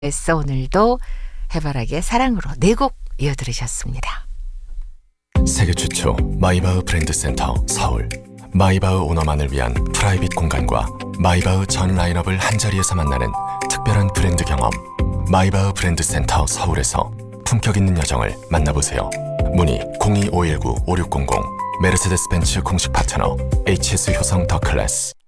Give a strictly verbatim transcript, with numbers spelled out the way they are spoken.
에서 오늘도 해바라기의 사랑으로 네 곡 이어들으셨습니다. 세계 최초 마이바흐 브랜드 센터 서울. 마이바흐 오너만을 위한 프라이빗 공간과 마이바흐 전 라인업을 한자리에서 만나는 특별한 브랜드 경험. 마이바흐 브랜드 센터 서울에서 품격 있는 여정을 만나보세요. 문의 공이 오일구 오육공공. 메르세데스 벤츠 공식 파트너 에이치에스 효성 더 클래스.